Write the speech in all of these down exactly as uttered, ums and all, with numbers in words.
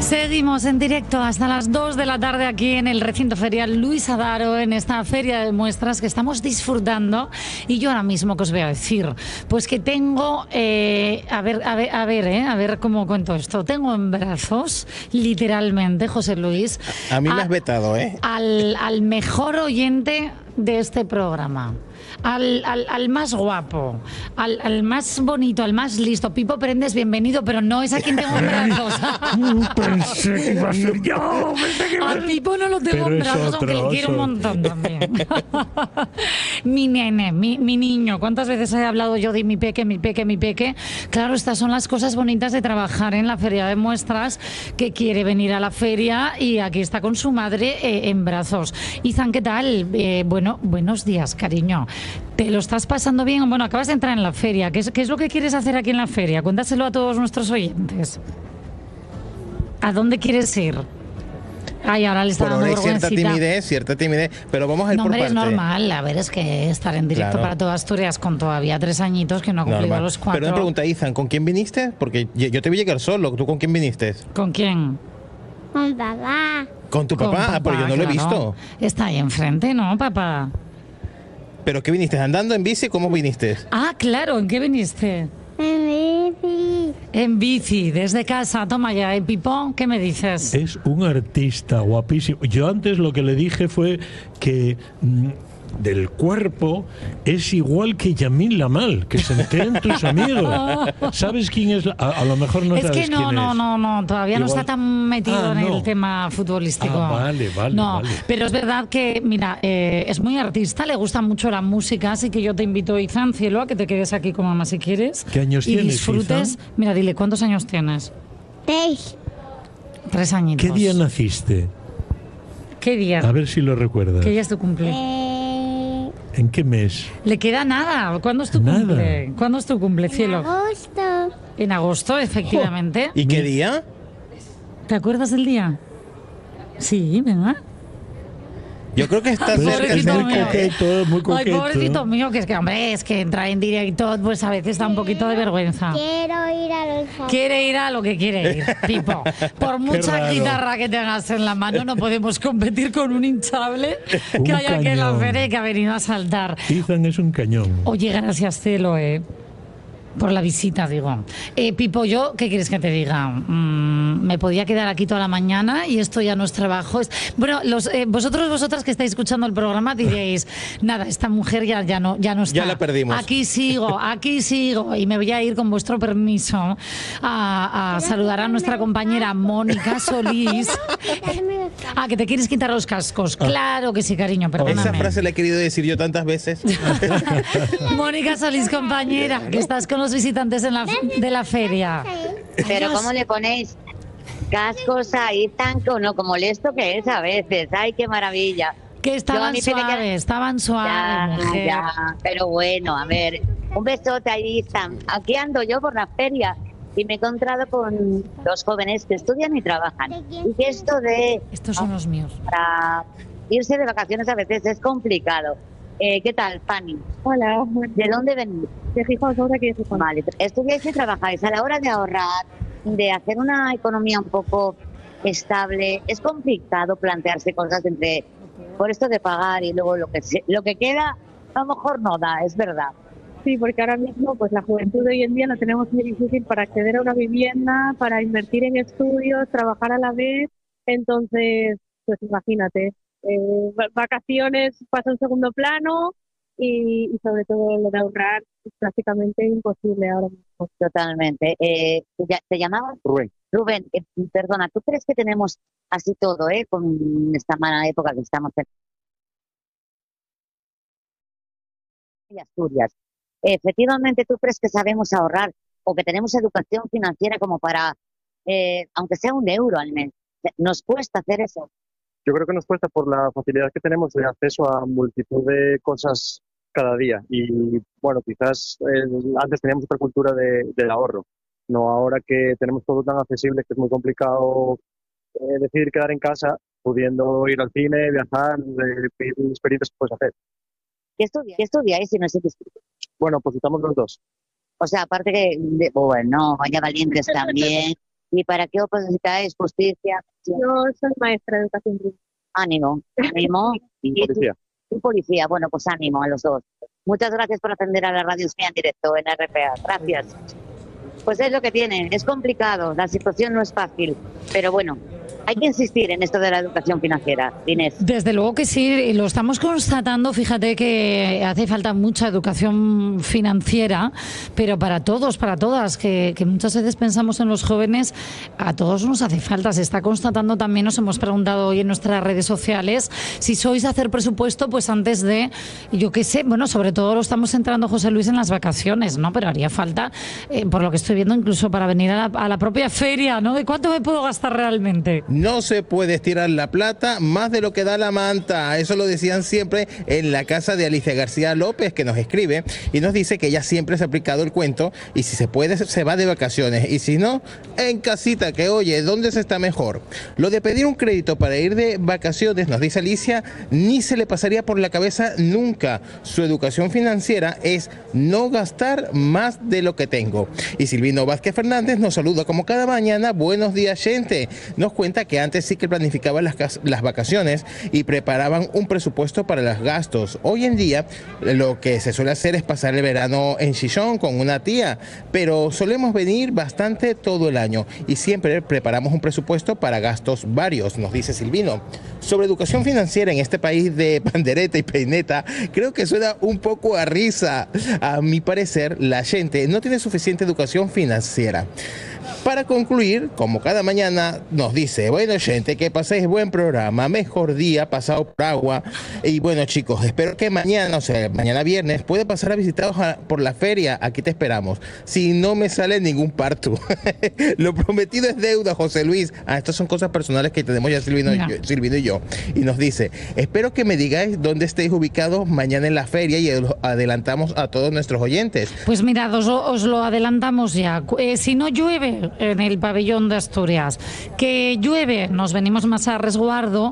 Seguimos en directo hasta las dos de la tarde aquí en el recinto ferial Luis Adaro, en esta feria de muestras que estamos disfrutando. Y yo ahora mismo, ¿qué os voy a decir? Pues que tengo, eh, a ver, a ver, a ver, eh, a ver cómo cuento esto. Tengo en brazos, literalmente, José Luis. A mí me a, has vetado, ¿eh? Al, al mejor oyente de este programa. Al, al, al más guapo, al, al más bonito, al más listo. Pipo Prendes, bienvenido, pero no es a quien tengo en brazos. Pensé que iba a ser yo. A Pipo no lo tengo Pero en es brazos, otro, aunque le quiero un otro. montón también. Mi nene, mi, mi niño. ¿Cuántas veces he hablado yo de mi peque, mi peque, mi peque? Claro, estas son las cosas bonitas de trabajar en la feria de muestras, que quiere venir a la feria y aquí está con su madre eh, en brazos. Izan, ¿qué tal? Eh, bueno, buenos días, cariño. ¿Te lo estás pasando bien? Bueno, acabas de entrar en la feria. ¿Qué es, qué es lo que quieres hacer aquí en la feria? Cuéntaselo a todos nuestros oyentes. ¿A dónde quieres ir? Ay, ahora le está Bueno, dando hay cierta vergüencita. timidez, cierta timidez, pero vamos a ir No, por hombre, es partes. normal. A ver, es que estar en directo Claro. para toda Asturias con todavía tres añitos que no ha cumplido Normal. los cuatro. Pero una pregunta, Izan, ¿con quién viniste? Porque yo yo te voy a llegar solo. ¿Tú con quién viniste? ¿Con quién? Con papá. ¿Con tu Con papá? Ah, pero yo no lo he claro. visto. Está ahí enfrente, ¿no, papá? ¿Pero qué viniste? ¿Andando en bici? ¿Cómo viniste? Ah, claro. ¿En qué viniste? En bici. En bici, desde casa. Toma ya, ¿eh, Pipón? ¿Qué me dices? Es un artista guapísimo. Yo antes lo que le dije fue que mm, del cuerpo es igual que Yamil Lamal, que se enteren tus amigos. ¿Sabes quién es? La- a, a lo mejor no es sabes que no, quién no, es. no, no, todavía no Igual- está tan metido Ah, en no. el tema futbolístico. Ah, vale, vale, No, vale. pero es verdad que, mira, eh, es muy artista, le gusta mucho la música, así que yo te invito, Izan, cielo, a que te quedes aquí con mamá si quieres. ¿Qué años y tienes, disfrutes. Izan? Mira, dile, ¿cuántos años tienes? Seis. Tres añitos. ¿Qué día naciste? ¿Qué día? A ver si lo recuerdas. ¿Qué día es tu cumple? Eh, ¿En qué mes? Le queda nada. ¿Cuándo es tu Nada. cumple? ¿Cuándo es tu cumple, cielo? agosto. En agosto, efectivamente. ¿Y qué día? ¿Te acuerdas del día? Sí, venga. Yo creo que está Pero es cerca. que es muy mío. coqueto, muy Ay, coqueto. pobrecito mío, que es que, hombre, es que entrar en directo, pues a veces da un poquito de vergüenza. Quiero ir a los jardines. Quiere ir a lo que quiere ir, Pipo. Por mucha raro. guitarra que tengas en la mano, no podemos competir con un hinchable que Un haya aquí en la cañón. feria y que ha venido a saltar. Ethan es un cañón. Oye, gracias, Celo, eh, por la visita, digo. Eh, Pipo, yo, ¿qué quieres que te diga? Mm, me podía quedar aquí toda la mañana y esto ya no es trabajo. Es- Bueno, los, eh, vosotros, vosotras que estáis escuchando el programa diréis, nada, esta mujer ya, ya, no, ya no está. Ya la perdimos. Aquí sigo, aquí sigo. Y me voy a ir, con vuestro permiso, a, a saludar a nuestra compañera Mónica Solís. Quitarme los cascos. Ah, que te quieres quitar los cascos. Claro que sí, cariño, Esa perdóname. frase la he querido decir yo tantas veces. Mónica Solís, compañera, que estás con los visitantes en la, de la feria. Pero Adiós. ¿cómo le ponéis cascos ahí tan con lo molesto que es a veces? ¡Ay, qué maravilla! Que Yo a estaban mi pequeña- suaves, estaban Ya, suaves, mujer. ya, pero bueno, a ver, un besote ahí, Sam. Aquí ando yo por la feria y me he encontrado con los jóvenes que estudian y trabajan. Y que esto de Estos son los míos. para irse de vacaciones a veces es complicado. Eh, ¿Qué tal, Fanny? Hola. ¿De dónde venís? De Gijón, ¿sobre aquí de Gijón? Vale. ¿Estudiáis y trabajáis? A la hora de ahorrar, de hacer una economía un poco estable, es complicado plantearse cosas entre, por esto de pagar y luego lo que, se- lo que queda, a lo mejor no da, es verdad. Sí, porque ahora mismo pues la juventud de hoy en día la tenemos muy difícil para acceder a una vivienda, para invertir en estudios, trabajar a la vez. Entonces, pues imagínate, eh, va- vacaciones pasa en segundo plano y, y sobre todo lo de ahorrar es prácticamente imposible ahora mismo. Totalmente. Eh, ¿te ll- ¿Te llamabas? Rubén. Rubén, eh, perdona, ¿tú crees que tenemos así todo, eh, con esta mala época que estamos en Asturias? Efectivamente, ¿tú crees que sabemos ahorrar o que tenemos educación financiera como para, eh, aunque sea un euro al mes? ¿Nos cuesta hacer eso? Yo creo que nos cuesta por la facilidad que tenemos de acceso a multitud de cosas cada día. Y bueno, quizás eh, antes teníamos otra cultura de, del ahorro, no ahora que tenemos todo tan accesible que es muy complicado eh, decidir quedar en casa pudiendo ir al cine, viajar, eh, pedir experiencias que puedes hacer. ¿Qué estudiáis? ¿Qué estudiáis si no sé qué estudiáis? Bueno, pues estamos los dos. O sea, aparte que, de- bueno, vaya valientes también, ¿Y para qué opositáis? Justicia. Yo soy maestra de educación primaria. Ánimo, ánimo. Y policía. Y policía, bueno, pues ánimo a los dos. Muchas gracias por atender a la radio en directo en R P A. Gracias. Pues es lo que tienen, es complicado, la situación no es fácil, pero bueno, hay que insistir en esto de la educación financiera, Inés. Desde luego que sí, lo estamos constatando. Fíjate que hace falta mucha educación financiera, pero para todos, para todas, que, que muchas veces pensamos en los jóvenes, a todos nos hace falta. Se está constatando también, nos hemos preguntado hoy en nuestras redes sociales, si sois a hacer presupuesto, pues antes de, yo qué sé, bueno, sobre todo lo estamos entrando, José Luis, en las vacaciones, ¿no? Pero haría falta, eh, por lo que estoy viendo, incluso para venir a la, a la propia feria, ¿no? ¿De cuánto me puedo gastar realmente? No se puede estirar la plata más de lo que da la manta. Eso lo decían siempre en la casa de Alicia García López, que nos escribe y nos dice que ella siempre se ha aplicado el cuento y si se puede se va de vacaciones y si no, en casita, que oye, ¿dónde se está mejor? Lo de pedir un crédito para ir de vacaciones, nos dice Alicia, ni se le pasaría por la cabeza nunca. Su educación financiera es no gastar más de lo que tengo. Y Silvino Vázquez Fernández nos saluda como cada mañana. Buenos días, gente. Nos cuenta que antes sí que planificaban las, las vacaciones y preparaban un presupuesto para los gastos. Hoy en día lo que se suele hacer es pasar el verano en Chichón con una tía, pero solemos venir bastante todo el año y siempre preparamos un presupuesto para gastos varios, nos dice Silvino. Sobre educación financiera en este país de pandereta y peineta, creo que suena un poco a risa. A mi parecer, la gente no tiene suficiente educación financiera. Para concluir, como cada mañana nos dice, bueno gente, que paséis buen programa, mejor día pasado por agua y bueno chicos, espero que mañana, o sea, mañana viernes, puede pasar a visitaros a, por la feria, aquí te esperamos, si no me sale ningún parto. Lo prometido es deuda, José Luis. Ah, estas son cosas personales que tenemos ya Silvino, no. y, yo, Silvino y yo. Y nos dice, espero que me digáis dónde estéis ubicados mañana en la feria y adelantamos a todos nuestros oyentes. Pues mirad, os, os lo adelantamos ya. Eh, si no llueve en el pabellón de Asturias, que llueve, nos venimos más a resguardo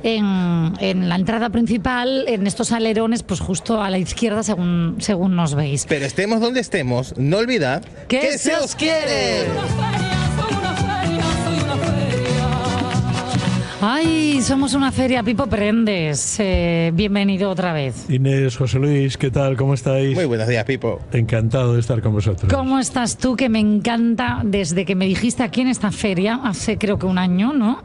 en, en la entrada principal, en estos alerones, pues justo a la izquierda según, según nos veis. Pero estemos donde estemos, no olvidad que, que se os quiere. Ay, somos una feria, Pipo Prendes. Eh, bienvenido otra vez. Inés, José Luis, ¿qué tal? ¿Cómo estáis? Muy buenos días, Pipo. Encantado de estar con vosotros. ¿Cómo estás tú? Que me encanta, desde que me dijiste aquí en esta feria, hace creo que un año, ¿no?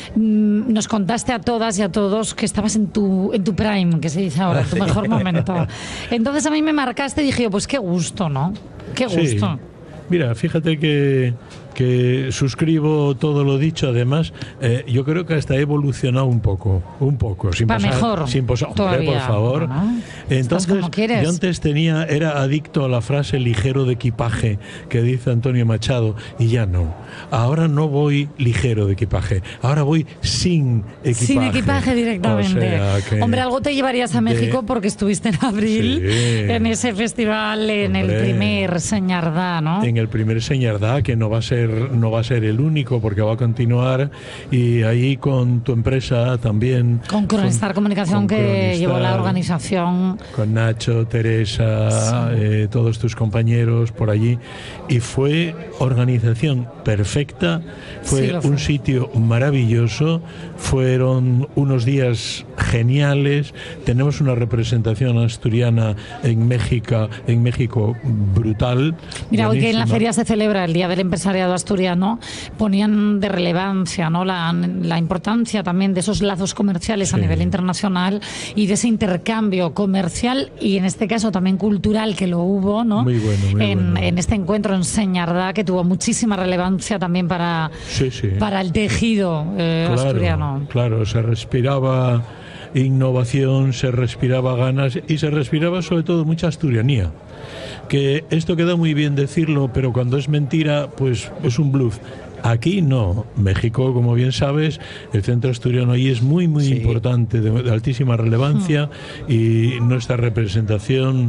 Nos contaste a todas y a todos que estabas en tu, en tu prime, que se dice ahora, tu mejor momento. Entonces a mí me marcaste y dije, pues qué gusto, ¿no? Qué gusto. Sí. Mira, fíjate que... que suscribo todo lo dicho. Además, eh, yo creo que hasta he evolucionado un poco, un poco, sin para pasar, mejor, sin posar, hombre, por favor. ¿No? Entonces, yo antes tenía, era adicto a la frase ligero de equipaje que dice Antonio Machado y ya no. Ahora no voy ligero de equipaje, ahora voy sin equipaje. Sin equipaje directamente. O sea que hombre, algo te llevarías a México de... porque estuviste en abril, sí, en ese festival, en hombre, el primer Señardá, ¿no? En el primer Señardá, que no va a ser no va a ser el único porque va a continuar, y ahí con tu empresa también, con Cronistar Comunicación, con que Cronistar, llevó la organización, con Nacho, Teresa, sí, eh, todos tus compañeros por allí, y fue organización perfecta, fue, sí, fue un sitio maravilloso, fueron unos días geniales, tenemos una representación asturiana en México, en México brutal. Mira, buenísima. Hoy que en la feria se celebra el Día del Empresariado asturiano, ponían de relevancia, ¿no?, la, la importancia también de esos lazos comerciales, sí, a nivel internacional, y de ese intercambio comercial y en este caso también cultural que lo hubo, ¿no? Muy bueno, muy en, bueno. en este encuentro en Señardá, que tuvo muchísima relevancia también para, sí, sí, para el tejido eh, claro, asturiano. Claro, se respiraba innovación, se respiraba ganas y se respiraba sobre todo mucha asturianía. Que esto queda muy bien decirlo, pero cuando es mentira, pues es un bluff. Aquí no. México, como bien sabes, el centro asturiano ahí es muy, muy sí, importante, de, de altísima relevancia, mm. y nuestra representación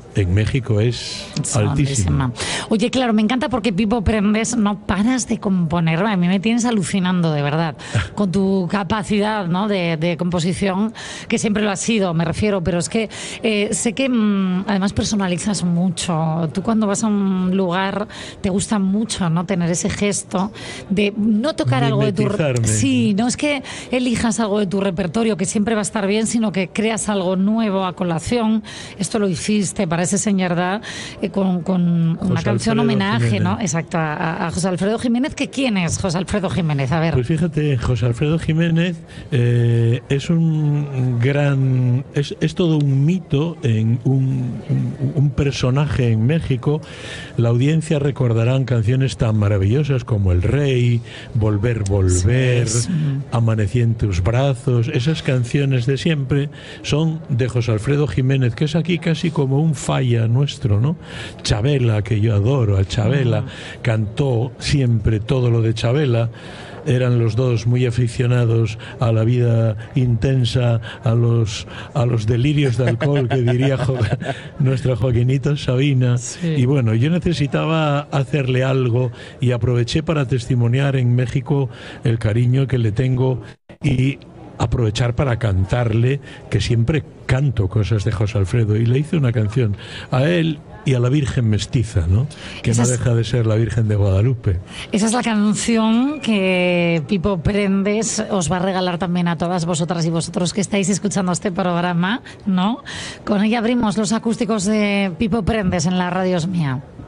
en México es Son altísima. altísima. Oye, claro, me encanta porque Pipo Prendes no paras de componer. A mí me tienes alucinando, de verdad, con tu capacidad, ¿no?, de, de composición, que siempre lo ha sido, me refiero, pero es que eh, sé que mmm, además personalizas mucho. Tú cuando vas a un lugar te gusta mucho, ¿no?, tener ese gesto de no tocar algo de tu... Mimetizarme. Sí, no es que elijas algo de tu repertorio que siempre va a estar bien, sino que creas algo nuevo a colación. Esto lo hiciste para ese señor da eh, con, con una José canción Alfredo homenaje, Jiménez. ¿no? Exacto, a, a José Alfredo Jiménez. ¿Que quién es José Alfredo Jiménez? A ver. Pues fíjate, José Alfredo Jiménez eh, es un gran, es, es todo un mito, en un, un, un personaje en México. La audiencia recordarán canciones tan maravillosas como El Rey, Volver, Volver, Sí, sí. Amanecí en tus brazos. Esas canciones de siempre son de José Alfredo Jiménez, que es aquí casi como un falla nuestro, ¿no? Chabela, que yo adoro a Chabela, Mm. cantó siempre todo lo de Chabela. Eran los dos muy aficionados a la vida intensa, a los a los delirios de alcohol, que diría jo nuestra Joaquinita Sabina. Sí. Y bueno, yo necesitaba hacerle algo y aproveché para testimoniar en México el cariño que le tengo y aprovechar para cantarle, que siempre canto cosas de José Alfredo, y le hice una canción a él y a la Virgen Mestiza, ¿no? Que Esa no es- deja de ser la Virgen de Guadalupe. Esa es la canción que Pipo Prendes os va a regalar también a todas vosotras y vosotros que estáis escuchando este programa, ¿no? Con ella abrimos los acústicos de Pipo Prendes en la Radio Es Mía.